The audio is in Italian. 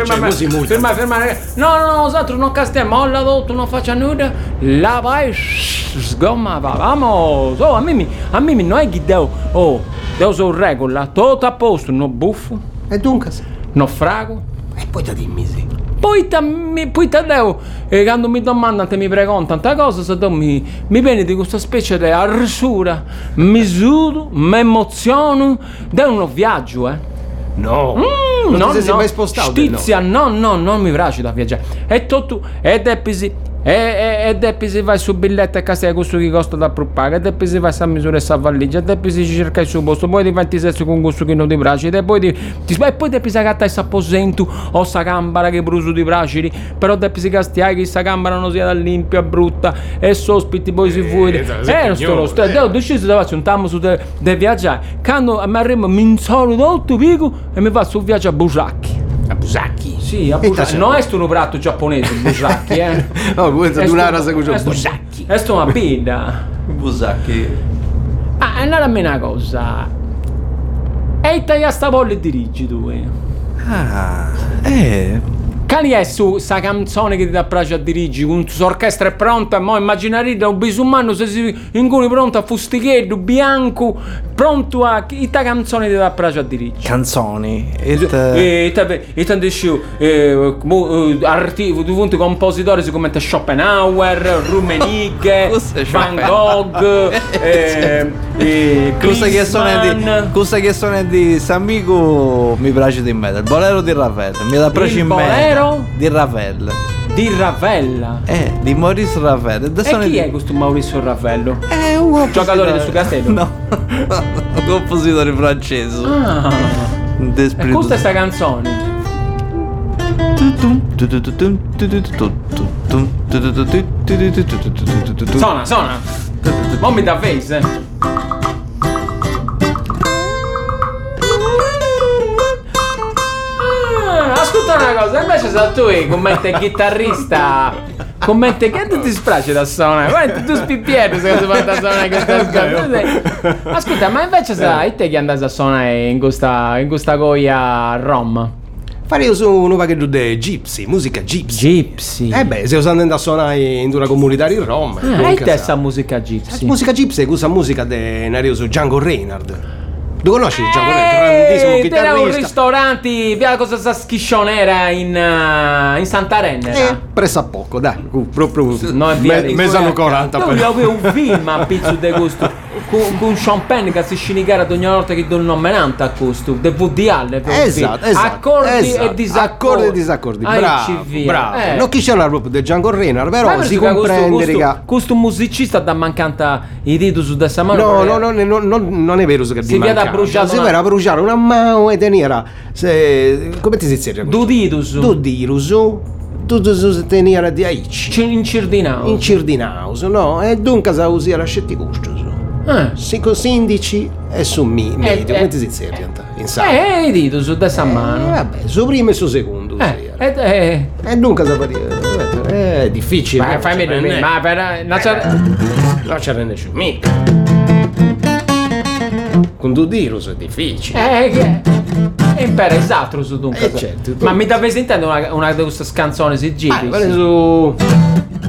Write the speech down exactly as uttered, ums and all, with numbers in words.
Ferma, ferma, ferma, no, no, nosotros non castiamo, la tu non faccia nulla, la vai, sgomma, va, vamos, oh, a me, a me non è che devo, oh, devo solo regola, tutto a posto, no buffo. E dunque? No frago. E poi ti dimmi sì. Poi ti poi te devo, e quando mi domandano, te mi pregono tante cose, se tu mi, mi viene di questa specie di arsura, mi sudo, mi emoziono, è uno viaggio, eh. No, mm, non no, ti sei no. mai spostato? Stizia, no, no, non mi piace da viaggiare. E tu, ed è così. E, e, ed è se vai su biglietto a casa questo che costa da propagare, ed è se vai a misura e a valigia, ed è se cerca il suo posto, poi ti fai sesso con questo che non ti piace, e poi ti, ti e poi ti sa che sta apposento o sta cambara che bruso ti piace, però ti si castia che sta cambara non sia da limpia brutta e sospiti poi si fuori. Eh, non sto lo sto, devo deciso di farci un tammo su de, de viaggiare. Quando mi arrivo mi insolo tutto pico e mi faccio un viaggio a Busacchi. A Busacchi? Sì, a Busacchi. Non è un prato giapponese, Busacchi, eh. No, questo è una rasa con Busacchi. È sto una pinda. Busacchi. Ah, e allora a me una cosa. E te sta volle dirigi tu, eh. Ah, eh. Quali è su sta canzone che ti dà piace a dirigere? Con sua orchestra è pronta, mo immaginare un bisumano se si incuni pronto a fusticheddu, bianco, pronto a che canzone ti dà piace a dirigere? Canzoni. E te e te dici eh artisti, tu punti compositori come Schopenhauer, Rummenigge, Van Gogh, eh eh cosa che sono di cosa che sono di S'amico mi piace di me, il bolero di Ravel, mi dà piace in me. Di Ravel. Di Ravella? Eh, di Maurice Ravel. E chi di... è questo Maurizio Ravello? È un giocatore del suo castello? No, un compositore francese. Ah, e questa è sta canzone? Suona, suona. Mo mi dà face, eh. Ascolta una cosa, invece se tu come te chitarrista, come te che ti dispiace da suonare? Guarda, tu spippietto se si fa da suonare questa canzone. Ascolta, ma invece sai te che andai a suonare in questa, in questa goia a Roma? Fare io su un pacchetto di gypsy, musica gypsy. Gypsy? Eh beh, se io sono andato a suonare in una comunità di Roma. Ah, e te sta musica gypsy? La musica gypsy è questa musica di Nerioso Django Reinhardt. Tu conosci Django Reinhardt? Grandissimo chitarrista. Era un ristorante, via cosa sa schiscionera in, uh, in Santarenne. Eh, presso a poco, dai, proprio no, è via me, mezz'anno quaranta. Io avevo un film a pizzo di gusto con, con champagne che si scinicare ad ogni volta che do un nome a questo, di Woody Allen. Esatto, esatto. Accordi esatto. e disaccordi. Accordi e disaccordi, bravo, bravo. Eh. Non chi c'è la proprio di Django Reinhardt, però si comprende che... Questo musicista da mancanta i dito su dessa mano. No, no, no, no, no, non è vero che si vede a bruciare. Si vede a bruciare una mano e tenere, come ti si dice? Due ditus. Due ditus. Tu tenere di aici. In Cirdinaus. In Cirdinaus, no? E dunque si usa la scetticusto. Eh. Cinque sindici e su mi, medio, eh, come ti si dice? In eh, i dito su dessa mano. Eh, vabbè, su primo e su secondo. Eh, eh, eh. E dunque si fa è difficile. Ma fammi vedere, ma per non c'è non c'è renderci mica. Con due dirus è difficile. Eh, che impara esatto su dunque. Eh, certo, ma mi dà presentando una, una di queste canzoni si giri? Ah, su